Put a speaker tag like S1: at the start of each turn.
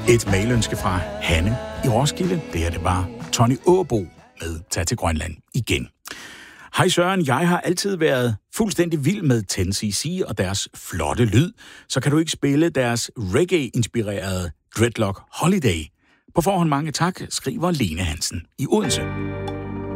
S1: Et mailønske fra Hanne i Roskilde. Det her, det var Tony Åbo med Tag til Grønland igen. Hej Søren, jeg har altid været fuldstændig vild med 10cc og deres flotte lyd. Så kan du ikke spille deres reggae-inspirerede Dreadlock Holiday? På forhånd mange tak, skriver Lene Hansen i Odense.